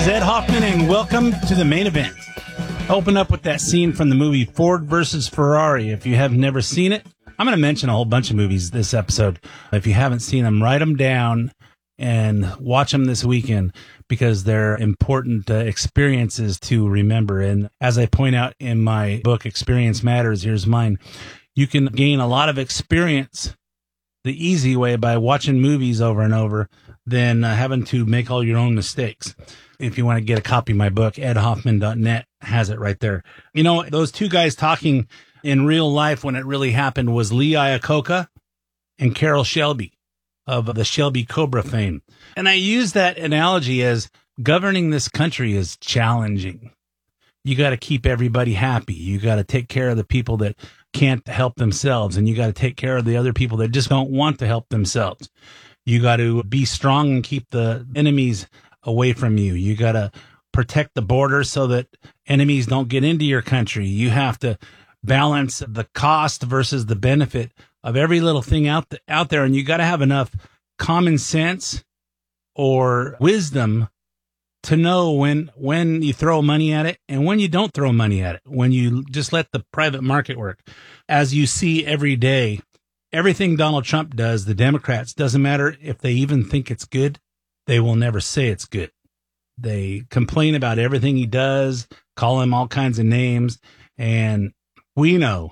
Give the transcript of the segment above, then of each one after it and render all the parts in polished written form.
is Ed Hoffman, and welcome to the main event. Open up with that scene from the movie Ford versus Ferrari. If you have never seen it, I'm going to mention a whole bunch of movies this episode. If you haven't seen them, write them down and watch them this weekend because they're important experiences to remember. And as I point out in my book, Experience Matters, here's mine. You can gain a lot of experience the easy way by watching movies over and over than having to make all your own mistakes. If you want to get a copy of my book, edhoffman.net has it right there. You know, those two guys talking in real life when it really happened was Lee Iacocca and Carroll Shelby of the Shelby Cobra fame. And I use that analogy as governing this country is challenging. You got to keep everybody happy. You got to take care of the people that can't help themselves, and you got to take care of the other people that just don't want to help themselves. You got to be strong and keep the enemies away from you. You got to protect the border so that enemies don't get into your country. You have to balance the cost versus the benefit of every little thing out there, and you got to have enough common sense or wisdom to know when you throw money at it and when you don't throw money at it, when you just let the private market work. As you see every day, everything Donald Trump does, the Democrats, doesn't matter if they even think it's good, they will never say it's good. They complain about everything he does, call him all kinds of names, and we know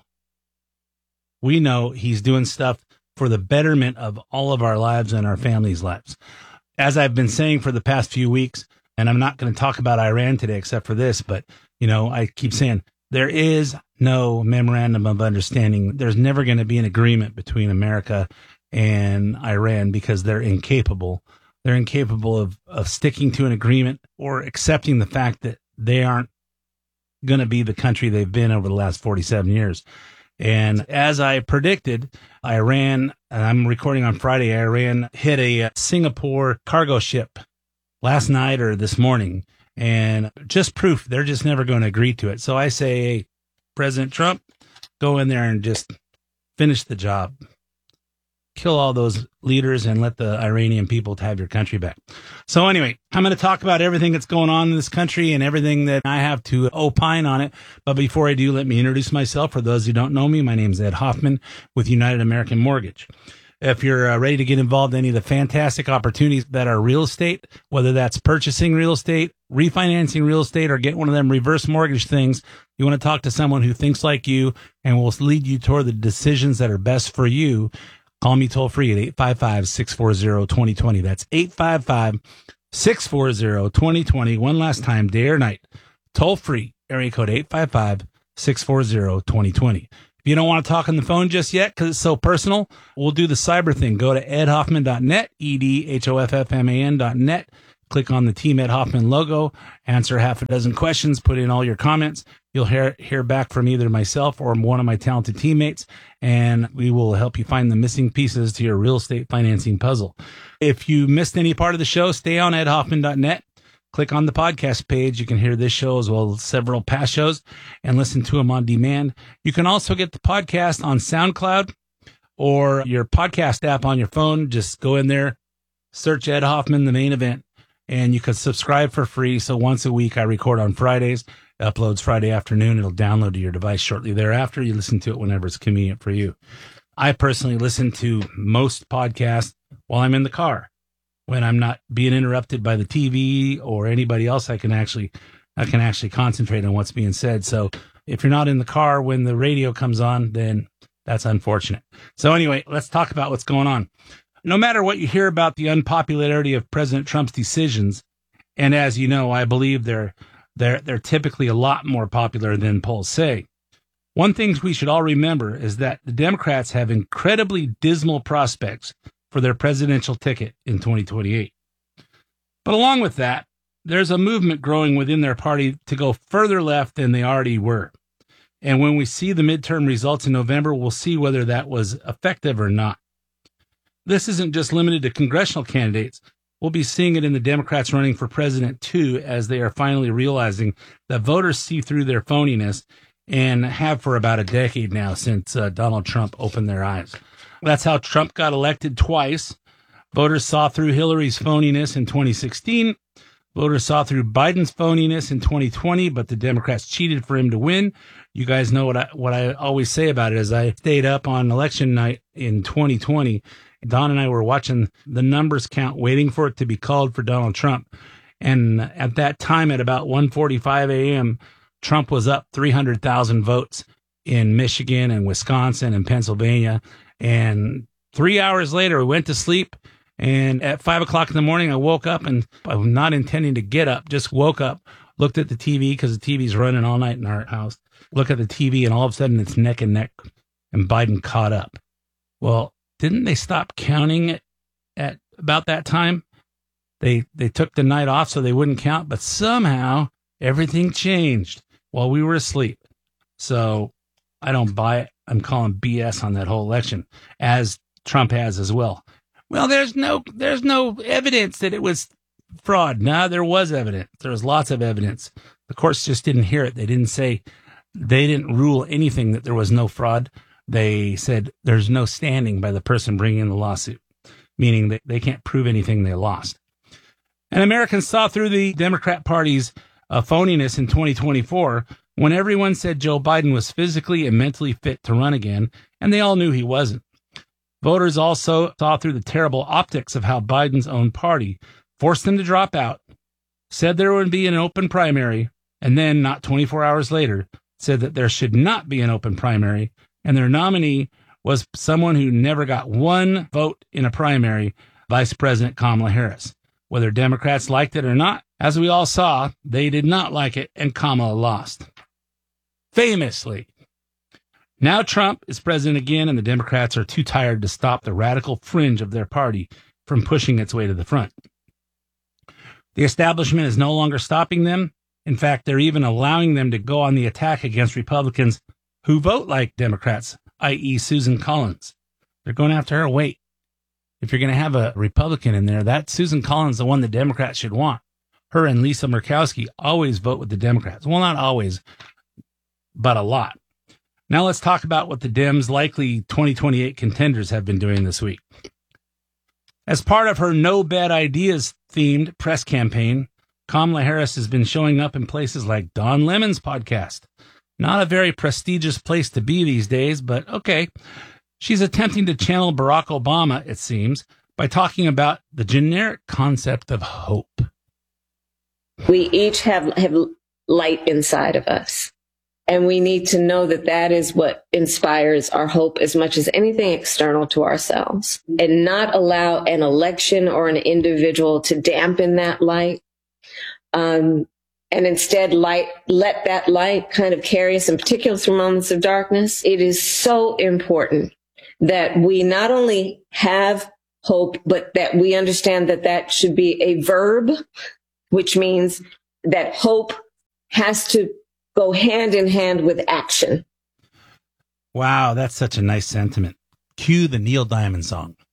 he's doing stuff for the betterment of all of our lives and our families' lives. As I've been saying for the past few weeks, and I'm not going to talk about Iran today except for this, but, you know, I keep saying there is no memorandum of understanding. There's never going to be an agreement between America and Iran because they're incapable. They're incapable of sticking to an agreement or accepting the fact that they aren't going to be the country they've been over the last 47 years. And as I predicted, Iran, and I'm recording on Friday, Iran hit a Singapore cargo ship last night or this morning, and just proof they're just never going to agree to it. So I say, hey, President Trump, go in there and just finish the job. Kill all those leaders and let the Iranian people have your country back. So anyway, I'm going to talk about everything that's going on in this country and everything that I have to opine on it. But before I do, let me introduce myself. For those who don't know me, my name is Ed Hoffman with United American Mortgage. If you're ready to get involved in any of the fantastic opportunities that are real estate, whether that's purchasing real estate, refinancing real estate, or get one of them reverse mortgage things, you want to talk to someone who thinks like you and will lead you toward the decisions that are best for you, call me toll free at 855-640-2020. That's 855-640-2020. One last time, day or night, toll free, area code 855-640-2020. If you don't want to talk on the phone just yet because it's so personal, we'll do the cyber thing. Go to edhoffman.net, edhoffman.net. Click on the Team Ed Hoffman logo, answer half a dozen questions, put in all your comments. You'll hear back from either myself or one of my talented teammates, and we will help you find the missing pieces to your real estate financing puzzle. If you missed any part of the show, stay on edhoffman.net. Click on the podcast page. You can hear this show as well as several past shows and listen to them on demand. You can also get the podcast on SoundCloud or your podcast app on your phone. Just go in there, search Ed Hoffman, the main event, and you can subscribe for free. So once a week, I record on Fridays, uploads Friday afternoon. It'll download to your device shortly thereafter. You listen to it whenever it's convenient for you. I personally listen to most podcasts while I'm in the car. When I'm not being interrupted by the TV or anybody else, I can actually concentrate on what's being said. So if you're not in the car when the radio comes on, then that's unfortunate. So anyway, let's talk about what's going on. No matter what you hear about the unpopularity of President Trump's decisions, and as you know, I believe they're typically a lot more popular than polls say. One thing we should all remember is that the Democrats have incredibly dismal prospects for their presidential ticket in 2028. But along with that, there's a movement growing within their party to go further left than they already were. And when we see the midterm results in November, we'll see whether that was effective or not. This isn't just limited to congressional candidates. We'll be seeing it in the Democrats running for president too, as they are finally realizing that voters see through their phoniness and have for about a decade now since Donald Trump opened their eyes. That's how Trump got elected twice. Voters saw through Hillary's phoniness in 2016. Voters saw through Biden's phoniness in 2020, but the Democrats cheated for him to win. You guys know what I always say about it is I stayed up on election night in 2020. Don and I were watching the numbers count, waiting for it to be called for Donald Trump. And at that time, at about 1:45 a.m., Trump was up 300,000 votes in Michigan and Wisconsin and Pennsylvania. And 3 hours later, we went to sleep. And at 5 o'clock in the morning, I woke up and I'm not intending to get up, just woke up, looked at the TV because the TV's running all night in our house. Look at the TV and all of a sudden it's neck and neck and Biden caught up. Well, didn't they stop counting it at about that time? They took the night off so they wouldn't count, but somehow everything changed while we were asleep. So I don't buy it. I'm calling BS on that whole election, as Trump has as well. Well, there's no evidence that it was fraud. No, there was evidence. There was lots of evidence. The courts just didn't hear it. They didn't rule anything that there was no fraud. They said there's no standing by the person bringing the lawsuit, meaning that they can't prove anything they lost. And Americans saw through the Democrat Party's phoniness in 2024 when everyone said Joe Biden was physically and mentally fit to run again, and they all knew he wasn't. Voters also saw through the terrible optics of how Biden's own party forced him to drop out, said there would be an open primary, and then, not 24 hours later, said that there should not be an open primary, and their nominee was someone who never got one vote in a primary, Vice President Kamala Harris. Whether Democrats liked it or not, as we all saw, they did not like it, and Kamala lost. Famously. Now Trump is president again, and the Democrats are too tired to stop the radical fringe of their party from pushing its way to the front. The establishment is no longer stopping them. In fact, they're even allowing them to go on the attack against Republicans who vote like Democrats, i.e. Susan Collins. They're going after her. Wait, if you're going to have a Republican in there, that Susan Collins, the one the Democrats should want. Her and Lisa Murkowski always vote with the Democrats. Well, not always, but a lot. Now let's talk about what the Dems' likely 2028 contenders have been doing this week. As part of her No Bad Ideas themed press campaign, Kamala Harris has been showing up in places like Don Lemon's podcast. Not a very prestigious place to be these days, but okay. She's attempting to channel Barack Obama, it seems, by talking about the generic concept of hope. We each have light inside of us. And we need to know that that is what inspires our hope as much as anything external to ourselves, and not allow an election or an individual to dampen that light. And instead let that light kind of carry us, in particular through moments of darkness. It is so important that we not only have hope, but that we understand that that should be a verb, which means that hope has to go hand in hand with action. Wow, that's such a nice sentiment. Cue the Neil Diamond song.